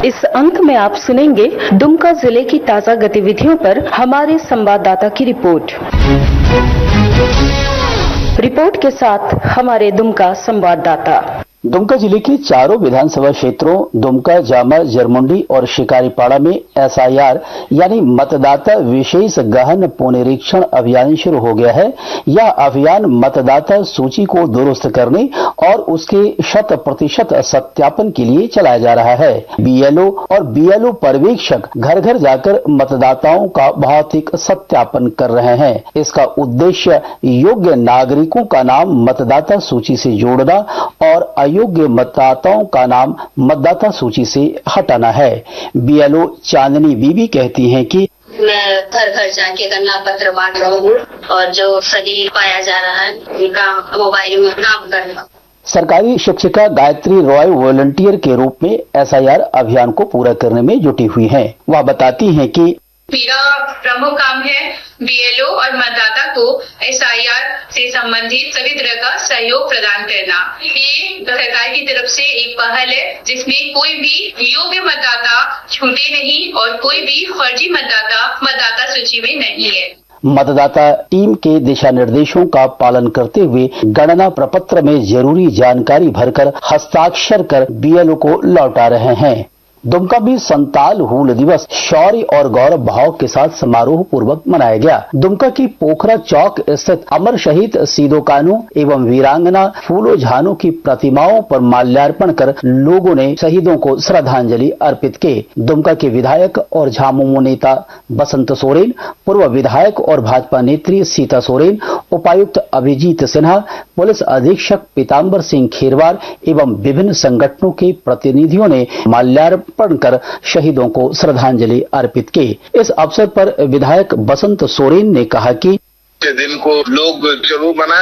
इस अंक में आप सुनेंगे दुमका जिले की ताजा गतिविधियों पर हमारे संवाददाता की रिपोर्ट। रिपोर्ट के साथ हमारे दुमका संवाददाता। दुमका जिले के चारों विधानसभा क्षेत्रों दुमका, जामा, जरमुंडी और शिकारीपाड़ा में SIR यानी मतदाता विशेष गहन पुनरीक्षण अभियान शुरू हो गया है। यह अभियान मतदाता सूची को दुरुस्त करने और उसके 100% सत्यापन के लिए चलाया जा रहा है। BLO और BLO पर्यवेक्षक घर घर जाकर मतदाताओं का भौतिक सत्यापन कर रहे हैं। इसका उद्देश्य योग्य नागरिकों का नाम मतदाता सूची से जोड़ना और अयोग्य मतदाताओं का नाम मतदाता सूची से हटाना है। BLO चांदनी बीबी कहती हैं कि मैं घर घर जाके गणना पत्र बांट रहा हूँ और जो सही पाया जा रहा है उनका मोबाइल में नाम करना। सरकारी शिक्षिका गायत्री रॉय वॉलंटियर के रूप में SIR अभियान को पूरा करने में जुटी हुई हैं। वह बताती हैं कि मेरा प्रमुख काम है BLO और मतदाता को SIR से संबंधित सभी तरह का सहयोग प्रदान करना। ये सरकार की तरफ से एक पहल है जिसमें कोई भी योग्य मतदाता छूटे नहीं और कोई भी फर्जी मतदाता सूची में नहीं है। मतदाता टीम के दिशा निर्देशों का पालन करते हुए गणना प्रपत्र में जरूरी जानकारी भरकर हस्ताक्षर कर BLO को लौटा रहे हैं। दुमका में संताल हूल दिवस शौर्य और गौरव भाव के साथ समारोह पूर्वक मनाया गया। दुमका की पोखरा चौक स्थित अमर शहीद सीदो कानू एवं वीरांगना फूलो झानो की प्रतिमाओं पर माल्यार्पण कर लोगों ने शहीदों को श्रद्धांजलि अर्पित की। दुमका के विधायक और झामुमो नेता बसंत सोरेन, पूर्व विधायक और भाजपा नेत्री सीता सोरेन, उपायुक्त अभिजीत सिन्हा, पुलिस अधीक्षक पीताम्बर सिंह खेरवार एवं विभिन्न संगठनों के प्रतिनिधियों ने माल्यार्पण कर शहीदों को श्रद्धांजलि अर्पित की। इस अवसर पर विधायक बसंत सोरेन ने कहा कि दिन को लोग जरूर मनाएं।